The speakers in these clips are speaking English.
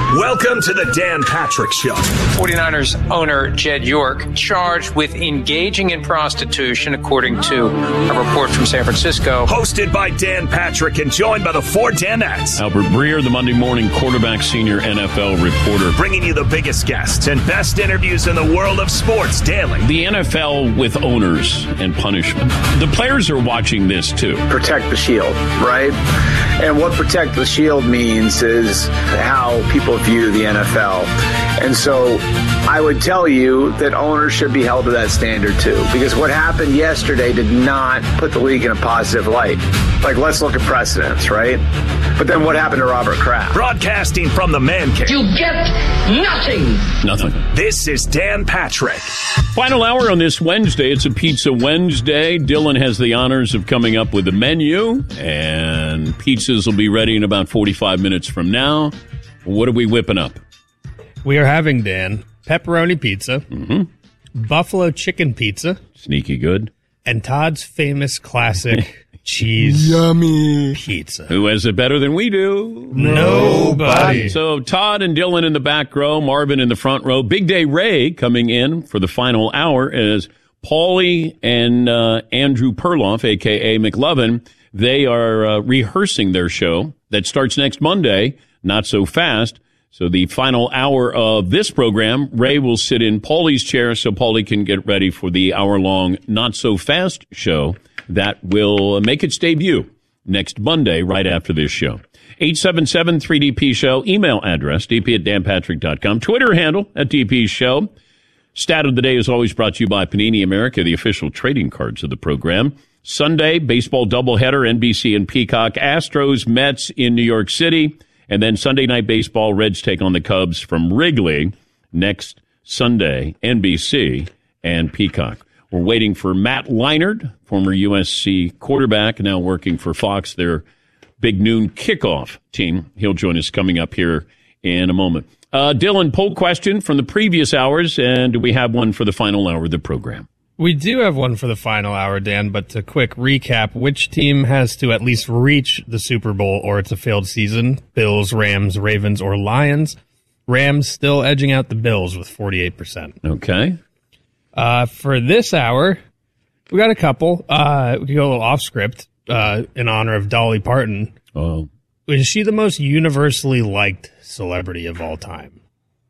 Welcome to the Dan Patrick Show. 49ers owner Jed York charged with engaging in prostitution, according to a report from San Francisco. Hosted by Dan Patrick and joined by the four Danettes. Albert Breer, the Monday morning quarterback senior NFL reporter. Bringing you the biggest guests and best interviews in the world of sports daily. The NFL with owners and punishment. The players are watching this too. Protect the shield, right? And what protect the shield means is how people view the NFL. And so I would tell you that owners should be held to that standard too, because what happened yesterday did not put the league in a positive light. Like, let's look at precedents, right? But then what happened to Robert Kraft? Broadcasting from the man cave. You get nothing. Nothing. This is Dan Patrick. Final hour on this Wednesday. It's a Pizza Wednesday. Dylan has the honors of coming up with the menu, and pizzas will be ready in about 45 minutes from now. What are we whipping up? We are having, Dan, pepperoni pizza, buffalo chicken pizza, Sneaky good. and Todd's famous classic cheese Yummy. pizza. Who has it better than we do? Nobody. So Todd and Dylan in the back row, Marvin in the front row. Big Day Ray coming in for the final hour as Paulie and Andrew Perloff, a.k.a. McLovin, they are rehearsing their show that starts next Monday, not so fast. So the final hour of this program, Ray will sit in Paulie's chair so Paulie can get ready for the hour-long Not So Fast show that will make its debut next Monday right after this show. 877-3DP Show, email address, dp@danpatrick.com, Twitter handle @DP Show. Stat of the day is always brought to you by Panini America, the official trading cards of the program. Sunday, baseball doubleheader, NBC and Peacock, Astros, Mets in New York City. And then Sunday Night Baseball, Reds take on the Cubs from Wrigley next Sunday, NBC and Peacock. We're waiting for Matt Leinart, former USC quarterback, now working for Fox, their big noon kickoff team. He'll join us coming up here in a moment. Dylan, poll question from the previous hours, and do we have one for the final hour of the program? We do have one for the final hour, Dan, but to quick recap, which team has to at least reach the Super Bowl or it's a failed season? Bills, Rams, Ravens, or Lions? Rams still edging out the Bills with 48%. Okay. For this hour, we got a couple. We can go a little off script in honor of Dolly Parton. Oh. Is she the most universally liked celebrity of all time?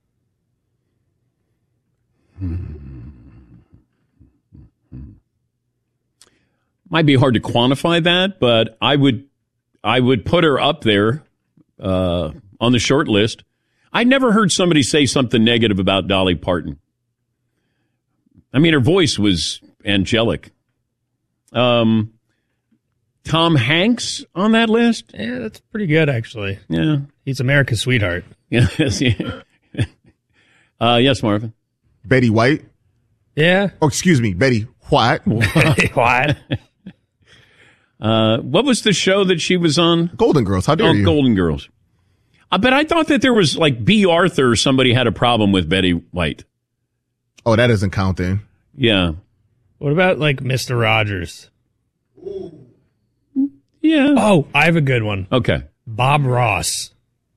Might be hard to quantify that, but I would put her up there on the short list. I never heard somebody say something negative about Dolly Parton. I mean, her voice was angelic. Tom Hanks on that list? Yeah, that's pretty good, actually. Yeah. He's America's sweetheart. Yes, yeah. Yes, Marvin. Betty White. Yeah. Oh, excuse me, Betty White. What? What was the show that she was on? Golden Girls. How dare you? Golden Girls. But I thought that there was like B. Arthur or somebody had a problem with Betty White. Oh, that doesn't count then. Yeah. What about like Mr. Rogers? Yeah. Oh, I have a good one. Okay. Bob Ross.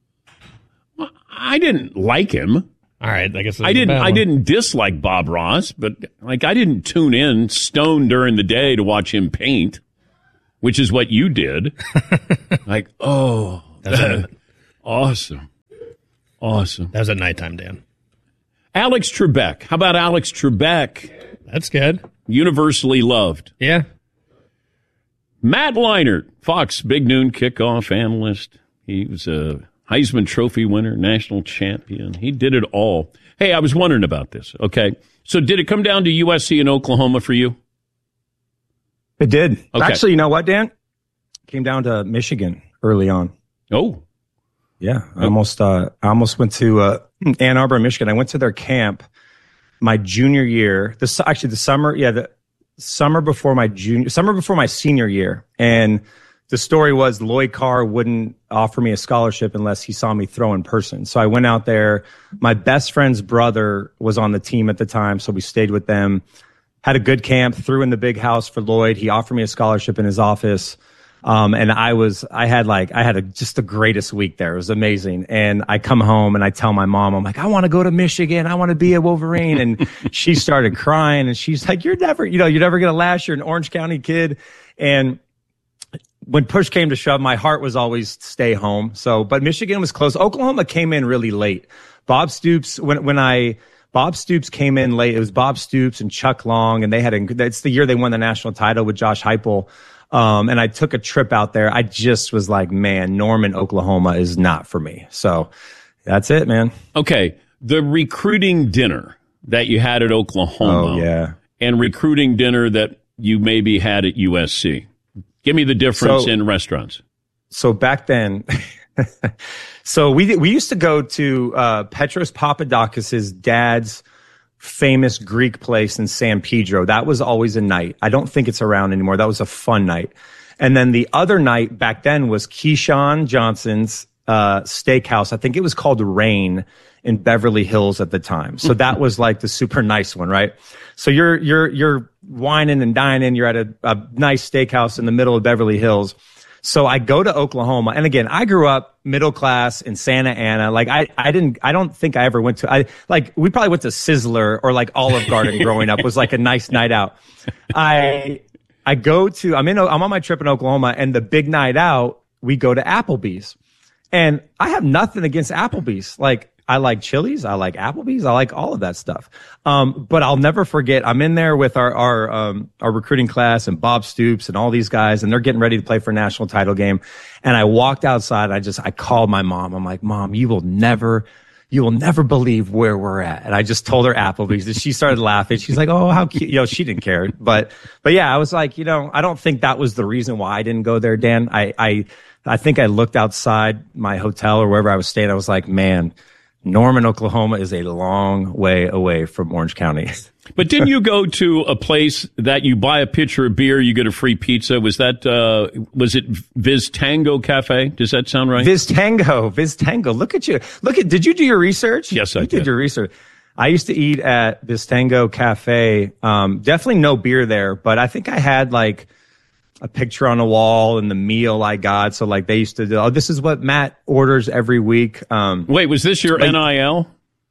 I didn't like him. All right, I guess I didn't dislike Bob Ross, but like I didn't tune in stoned during the day to watch him paint, which is what you did. Like, oh, awesome. Awesome. That was at nighttime, Dan. Alex Trebek. How about Alex Trebek? That's good. Universally loved. Yeah. Matt Leinart, Fox Big Noon kickoff analyst. He was a Heisman Trophy winner, national champion. He did it all. Hey, I was wondering about this. Okay. So did it come down to USC and Oklahoma for you? It did. Okay. Actually, you know what, Dan? It came down to Michigan early on. Oh. Yeah. I almost went to Ann Arbor, Michigan. I went to their camp my junior year. The summer before my senior year. And the story was Lloyd Carr wouldn't offer me a scholarship unless he saw me throw in person. So I went out there. My best friend's brother was on the team at the time, so we stayed with them. Had a good camp, threw in the big house for Lloyd. He offered me a scholarship in his office. And I had just the greatest week there. It was amazing. And I come home and I tell my mom, I'm like, I want to go to Michigan. I want to be a Wolverine. And she started crying and she's like, you're never going to last. You're an Orange County kid. And when push came to shove, my heart was always stay home. But Michigan was close. Oklahoma came in really late. Bob Stoops, Bob Stoops came in late. It was Bob Stoops and Chuck Long, and it's the year they won the national title with Josh Heupel. And I took a trip out there. I just was like, man, Norman, Oklahoma is not for me. So that's it, man. Okay. The recruiting dinner that you had at Oklahoma. Oh, yeah. And recruiting dinner that you maybe had at USC. Give me the difference in restaurants. So back then, so we used to go to Petros Papadakis' dad's famous Greek place in San Pedro. That was always a night. I don't think it's around anymore. That was a fun night. And then the other night back then was Keyshawn Johnson's steakhouse. I think it was called Rain in Beverly Hills at the time. So that was like the super nice one, right? So you're whining and dining. You're at a nice steakhouse in the middle of Beverly Hills. So I go to Oklahoma, and again, I grew up middle class in Santa Ana. Like I don't think I ever went to, we probably went to Sizzler or like Olive Garden growing up. Was like a nice night out. I'm on my trip in Oklahoma, and the big night out, we go to Applebee's. And I have nothing against Applebee's. Like, I like Chili's, I like Applebee's, I like all of that stuff. But I'll never forget, I'm in there with our recruiting class and Bob Stoops and all these guys, and they're getting ready to play for a national title game. And I walked outside, I called my mom. I'm like, Mom, you will never believe where we're at. And I just told her Applebee's, and she started laughing. She's like, oh, how cute. She didn't care. But yeah, I was like, I don't think that was the reason why I didn't go there, Dan. I think I looked outside my hotel or wherever I was staying. I was like, man, Norman, Oklahoma is a long way away from Orange County. But didn't you go to a place that you buy a pitcher of beer, you get a free pizza? Was it Viz Tango Cafe? Does that sound right? Viz Tango. Look at you. Did you do your research? Yes, I did. You did your research. I used to eat at Viz Tango Cafe. Definitely no beer there, but I think I had like a picture on the wall and the meal I got. So like they used to do, this is what Matt orders every week. Wait, was this your NIL?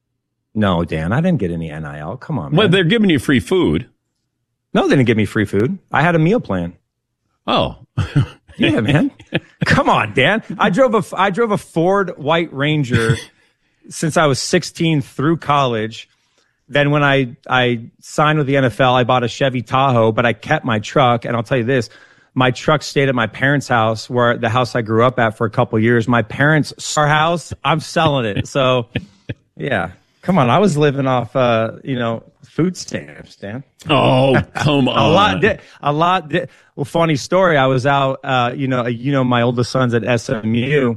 No, Dan, I didn't get any NIL. Come on, man. Well, they're giving you free food. No, they didn't give me free food. I had a meal plan. Oh. Yeah, man. Come on, Dan. I drove a Ford White Ranger since I was 16 through college. Then when I signed with the NFL, I bought a Chevy Tahoe, but I kept my truck. And I'll tell you this, my truck stayed at my parents' house, where the house I grew up at for a couple of years. My parents' our house, I'm selling it. So yeah, come on. I was living off, food stamps, Dan. Oh, come on. A lot. Well, funny story. I was out, my oldest son's at SMU.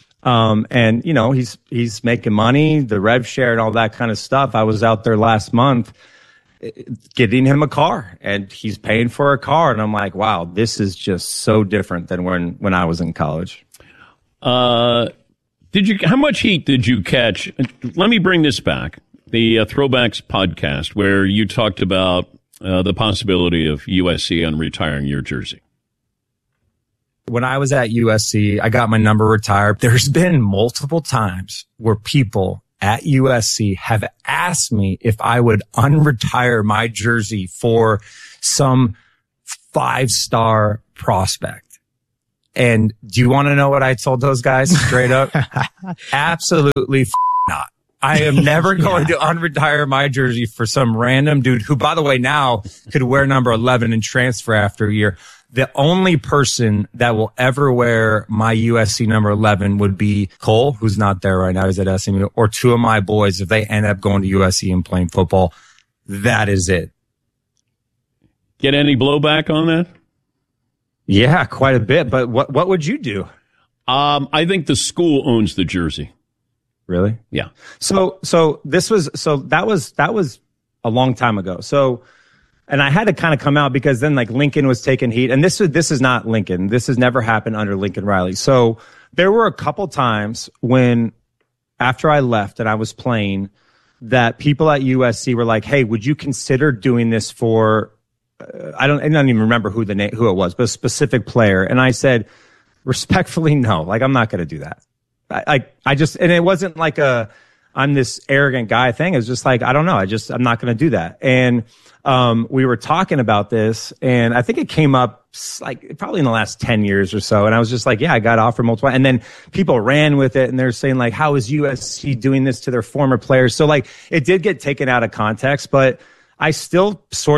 And he's making money, the rev share and all that kind of stuff. I was out there last month getting him a car, and he's paying for a car. And I'm like, wow, this is just so different than when I was in college. How much heat did you catch? Let me bring this back. The Throwbacks podcast, where you talked about the possibility of USC on retiring your jersey. When I was at USC, I got my number retired. There's been multiple times where people at USC have asked me if I would unretire my jersey for some 5-star prospect. And do you want to know what I told those guys straight up? Absolutely not. I am never going to unretire my jersey for some random dude who, by the way, now could wear number 11 and transfer after a year. The only person that will ever wear my USC number 11 would be Cole, who's not there right now. He's at SMU, or two of my boys. If they end up going to USC and playing football, that is it. Get any blowback on that? Yeah, quite a bit. But what would you do? I think the school owns the jersey. Really? Yeah. So that was a long time ago. And I had to kind of come out because then like Lincoln was taking heat, and this is not Lincoln. This has never happened under Lincoln Riley. So there were a couple times when after I left and I was playing that people at USC were like, hey, would you consider doing this for I don't even remember who it was, but a specific player. And I said, respectfully, no, like, I'm not going to do that. I just, and it wasn't like I'm this arrogant guy thing. It's just like, I don't know. I'm not going to do that. And, we were talking about this, and I think it came up like probably in the last 10 years or so. And I was just like, yeah, I got offered multiple. And then people ran with it, and they're saying like, how is USC doing this to their former players? So like, it did get taken out of context, but I still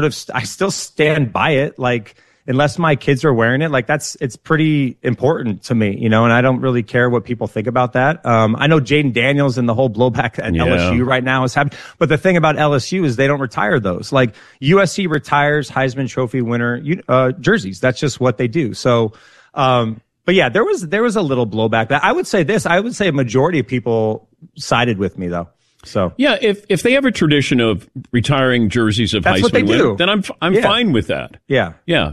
stand by it. Like, unless my kids are wearing it, like it's pretty important to me, and I don't really care what people think about that. I know Jaden Daniels and the whole blowback at LSU right now is happening. But the thing about LSU is they don't retire those. Like, USC retires Heisman Trophy winner jerseys. That's just what they do. So, but yeah, there was a little blowback. I would say a majority of people sided with me though. So yeah, if they have a tradition of retiring jerseys of Heisman winners, then I'm fine with that. Yeah.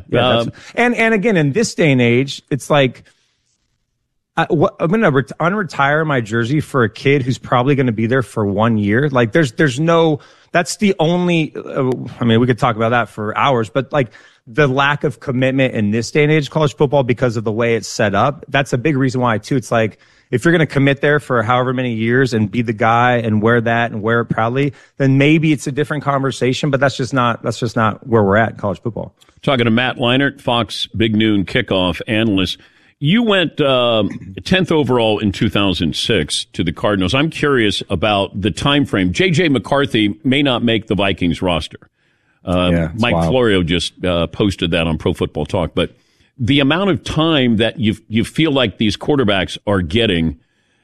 And again, in this day and age, it's like I'm going to unretire my jersey for a kid who's probably going to be there for 1 year. Like, there's no. That's the only. I mean, we could talk about that for hours, but like, the lack of commitment in this day and age of college football because of the way it's set up. That's a big reason why too. It's like, if you're going to commit there for however many years and be the guy and wear that and wear it proudly, then maybe it's a different conversation, but that's just not where we're at in college football. Talking to Matt Leinart, Fox Big Noon kickoff analyst. You went 10th overall in 2006 to the Cardinals. I'm curious about the time frame. J.J. McCarthy may not make the Vikings roster. Mike Florio just posted that on Pro Football Talk, but the amount of time that you feel like these quarterbacks are getting,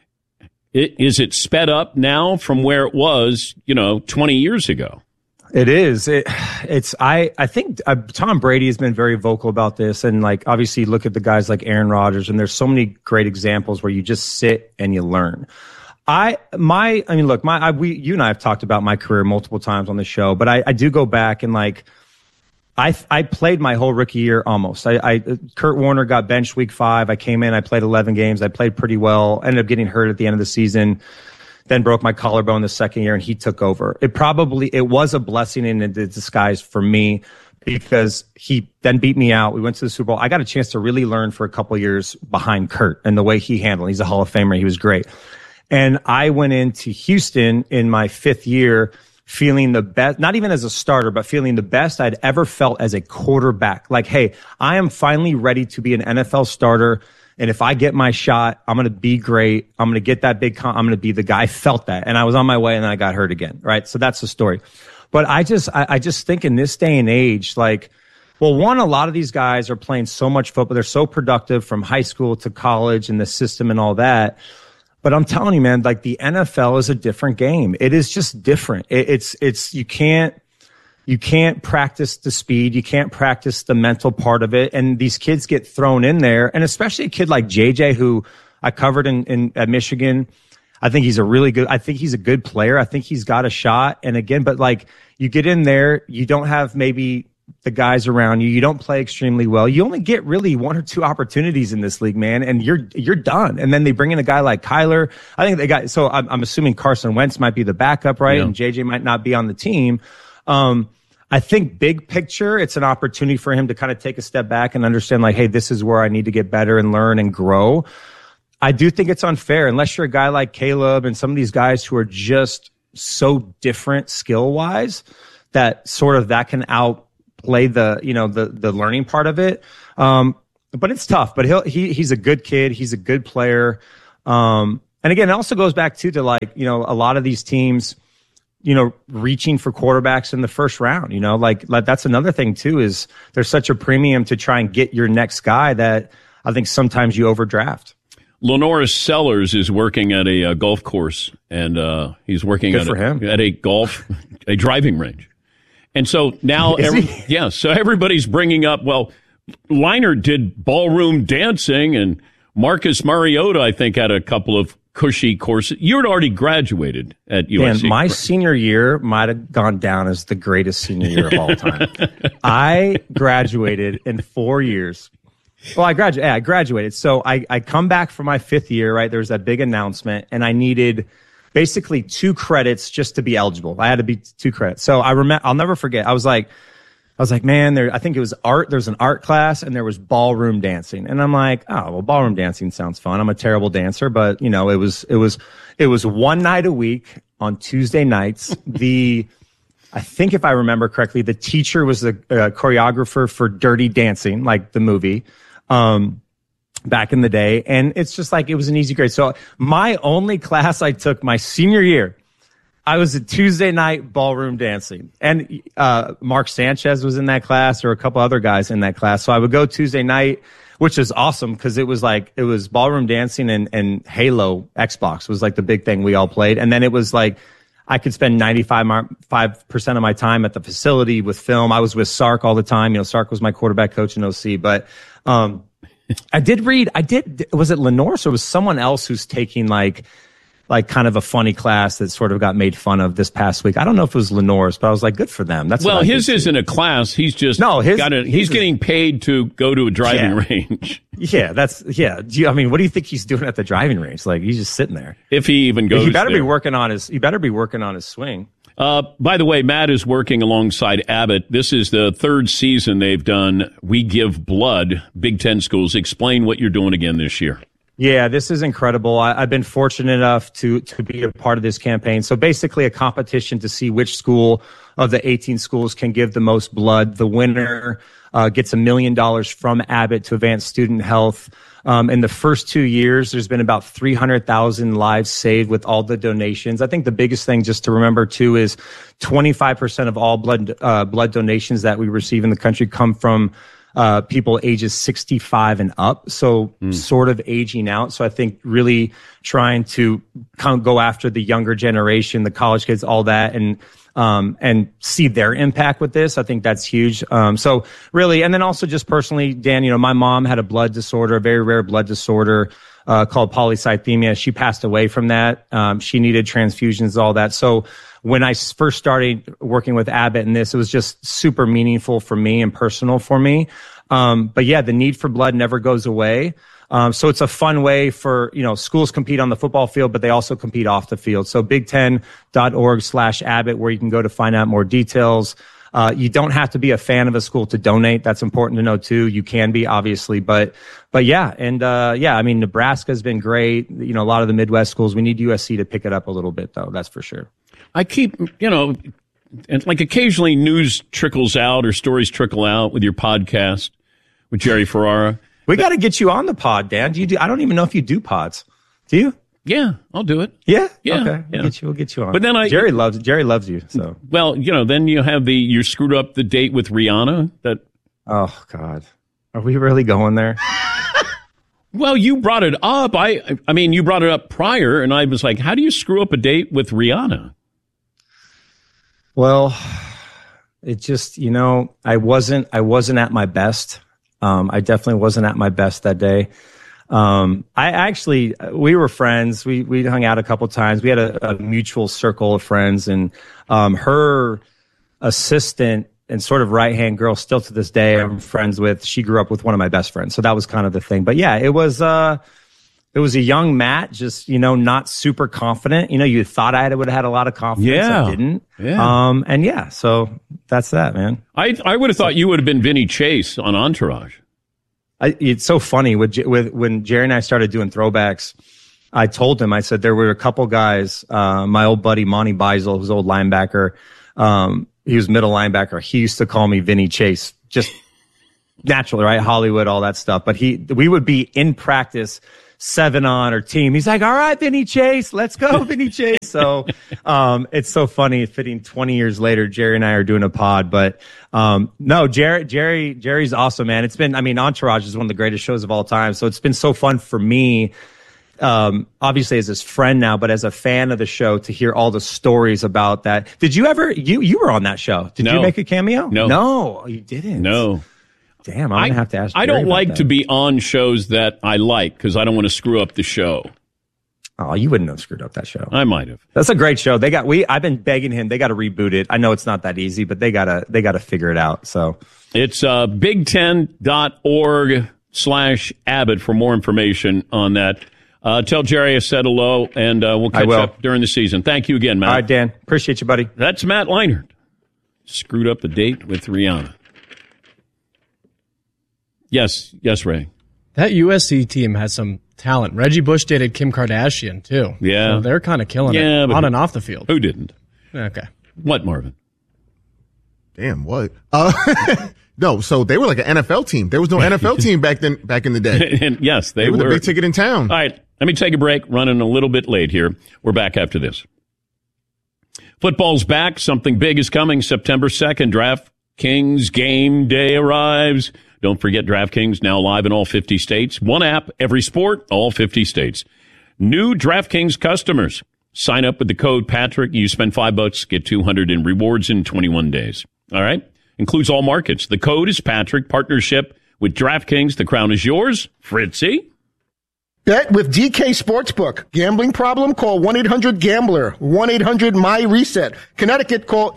is it sped up now from where it was, 20 years ago? It is. I think Tom Brady has been very vocal about this, and like, obviously look at the guys like Aaron Rodgers, and there's so many great examples where you just sit and you learn. You and I have talked about my career multiple times on the show, but I do go back and like, I played my whole rookie year almost. Kurt Warner got benched week 5. I came in, I played 11 games. I played pretty well. Ended up getting hurt at the end of the season. Then broke my collarbone the second year, and he took over. It was a blessing in disguise for me, because he then beat me out. We went to the Super Bowl. I got a chance to really learn for a couple of years behind Kurt and the way he handled. He's a Hall of Famer. He was great. And I went into Houston in my 5th year feeling the best, not even as a starter, but feeling the best I'd ever felt as a quarterback. Like, hey, I am finally ready to be an NFL starter. And if I get my shot, I'm going to be great. I'm going to get that I'm going to be the guy. I felt that. And I was on my way, and then I got hurt again. Right. So that's the story. But I just think in this day and age, like, well, one, a lot of these guys are playing so much football. They're so productive from high school to college and the system and all that. But I'm telling you, man, like, the NFL is a different game. It is just different. You can't practice the speed. You can't practice the mental part of it. And these kids get thrown in there. And especially a kid like JJ, who I covered at Michigan. I think he's a good player. I think he's got a shot. And again, but like, you get in there, you don't have maybe the guys around you. You don't play extremely well. You only get really 1 or 2 opportunities in this league, man, and you're done. And then they bring in a guy like Kyler. I think so I'm assuming Carson Wentz might be the backup, right? Yeah. And JJ might not be on the team. I think big picture, it's an opportunity for him to kind of take a step back and understand, like, hey, this is where I need to get better and learn and grow. I do think it's unfair unless you're a guy like Caleb and some of these guys who are just so different skill wise that can outplay the learning part of it. But it's tough, but he's a good kid. He's a good player. And again, it also goes back to like, a lot of these teams, reaching for quarterbacks in the first round, like that's another thing too, is there's such a premium to try and get your next guy that I think sometimes you overdraft. Lenoris Sellers is working at a golf course, and he's working at a driving range. And so now, so everybody's bringing up, well, Leinart did ballroom dancing, and Marcus Mariota, I think, had a couple of cushy courses. You had already graduated at USC. And my senior year might have gone down as the greatest senior year of all time. I graduated in 4 years. Well, I graduated. So I come back for my 5th year, right? There was that big announcement, and I needed basically 2 credits just to be eligible. I had to be 2 credits. So I'll never forget. I I was like, man, I think it was art. There's an art class and there was ballroom dancing. And I'm like, oh, well, ballroom dancing sounds fun. I'm a terrible dancer, but you know, it was one night a week on Tuesday nights. I think if I remember correctly, the teacher was the choreographer for Dirty Dancing, like the movie, back in the day. And it's just like, it was an easy grade. So my only class I took my senior year, I was at Tuesday night ballroom dancing, and Mark Sanchez was in that class, or a couple other guys in that class. So I would go Tuesday night, which is awesome because it was ballroom dancing and Halo Xbox was like the big thing we all played. And then it was like I could spend 95% of my time at the facility with film. I was with Sark all the time. You know, Sark was my quarterback coach in OC. But was it Lenore or was someone else who's taking like kind of a funny class that sort of got made fun of this past week? I don't know if it was Lenore's, but I was like, good for them. Well, his isn't a class. He's just he's getting paid to go to a driving range. Yeah, I mean, what do you think he's doing at the driving range? Like, he's just sitting there. If he even goes, he better be working on his swing. By the way, Matt is working alongside Abbott. This is the third season they've done We Give Blood, Big Ten schools. Explain what you're doing again this year. Yeah, this is incredible. I've been fortunate enough to be a part of this campaign. So basically a competition to see which school of the 18 schools can give the most blood. The winner gets $1 million from Abbott to advance student health. In the first 2 years, there's been about 300,000 lives saved with all the donations. I think the biggest thing just to remember too is 25% of all blood donations that we receive in the country come from people ages 65 and up, so sort of aging out. So I think really trying to kind of go after the younger generation, the college kids, all that, and see their impact with this. I think that's huge. So really, and then also just personally, Dan, you know, my mom had a blood disorder, a very rare blood disorder called polycythemia. She passed away from that. She needed transfusions, all that. So when I first started working with Abbott and this, it was just super meaningful for me and personal for me. But yeah, the need for blood never goes away. So it's a fun way for, you know, schools compete on the football field, but they also compete off the field. So big10.org/Abbott, where you can go to find out more details. You don't have to be a fan of a school to donate. That's important to know too. You can be, obviously, but yeah. And, I mean, Nebraska's been great. You know, a lot of the Midwest schools, we need USC to pick it up a little bit though. That's for sure. I keep, you know, and like occasionally news trickles out or stories trickle out with your podcast with Jerry Ferrara. We got to get you on the pod, Dan. I don't even know if you do pods. Do you? Yeah, I'll do it. Yeah. Okay. Yeah. We'll get you on. But then Jerry loves you. So. Well, you know, then you have you screwed up the date with Rihanna. Oh God, are we really going there? Well, you brought it up. I mean, you brought it up prior, and I was like, how do you screw up a date with Rihanna? Well, it just, you know, I wasn't at my best. I definitely wasn't at my best that day. We were friends. We hung out a couple times. We had a mutual circle of friends, and her assistant and sort of right-hand girl, still to this day, I'm friends with. She grew up with one of my best friends. So that was kind of the thing. But yeah, it was a young Matt, just, you know, not super confident. You know, you thought I would have had a lot of confidence. Yeah. I didn't. Yeah. And yeah, so that's that, man. I would have thought you would have been Vinny Chase on Entourage. It's so funny when Jerry and I started doing throwbacks. I told him, I said, there were a couple guys, my old buddy, Monty Beisel, who's old linebacker. He was middle linebacker. He used to call me Vinny Chase, just naturally, right? Hollywood, all that stuff. But we would be in practice, 7-on or team. He's like, all right, Vinny Chase, let's go, Vinny Chase. So, it's so funny fitting 20 years later, Jerry and I are doing a pod, but, no, Jerry's awesome, man. Entourage is one of the greatest shows of all time. So it's been so fun for me, obviously as his friend now, but as a fan of the show, to hear all the stories about that. Did you ever, you were on that show. Did you make a cameo? No, you didn't. No. Damn, I'm going to have to ask Jerry. I don't like to be on shows that I like because I don't want to screw up the show. Oh, you wouldn't have screwed up that show. I might have. That's a great show. I've been begging him. They got to reboot it. I know it's not that easy, but they gotta figure it out. So it's big10.org/Abbott for more information on that. Tell Jerry I said hello, and we'll catch up during the season. Thank you again, Matt. All right, Dan. Appreciate you, buddy. That's Matt Leinart. Screwed up the date with Rihanna. Yes, Ray. That USC team has some talent. Reggie Bush dated Kim Kardashian, too. Yeah. So they're kind of killing it on and off the field. Who didn't? Okay. What, Marvin? Damn, what? No, so they were like an NFL team. There was no NFL team back in the day. And yes, they were the big ticket in town. All right, let me take a break. Running a little bit late here. We're back after this. Football's back. Something big is coming. September 2nd, DraftKings game day arrives. Don't forget DraftKings now live in all 50 states. One app, every sport, all 50 states. New DraftKings customers. Sign up with the code Patrick. You spend $5, get $200 in rewards in 21 days. All right? Includes all markets. The code is Patrick. Partnership with DraftKings. The crown is yours. Fritzy. Bet with DK Sportsbook. Gambling problem? Call 1-800-GAMBLER. 1-800-MY-RESET. Connecticut, call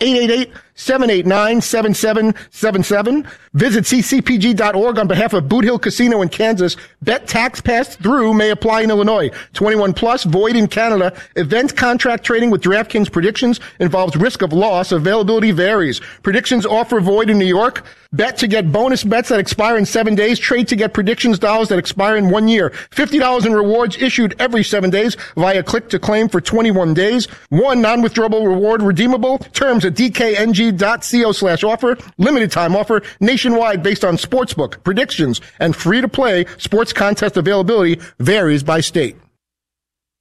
888-789-7777. Visit ccpg.org on behalf of Boot Hill Casino in Kansas. Bet tax passed through may apply in Illinois. 21 plus, void in Canada. Event contract trading with DraftKings predictions involves risk of loss. Availability varies. Predictions offer void in New York. Bet to get bonus bets that expire in 7 days. Trade to get predictions dollars that expire in 1 year. $50 in rewards issued every 7 days via click to claim for 21 days. One non-withdrawable reward redeemable. Terms at dkng.co/offer. Limited time offer nationwide based on sportsbook predictions and free to play sports contest availability varies by state.